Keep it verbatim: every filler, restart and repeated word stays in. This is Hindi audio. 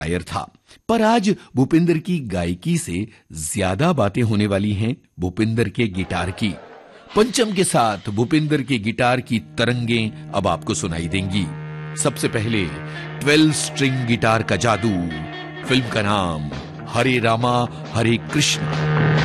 शायर था। पर आज भूपिंदर की गायकी से ज्यादा बातें होने वाली हैं भूपिंदर के गिटार की। पंचम के साथ भूपिंदर के गिटार की तरंगें अब आपको सुनाई देंगी। सबसे पहले ट्वेल्व स्ट्रिंग गिटार का जादू। फिल्म का नाम हरे रामा हरे कृष्णा।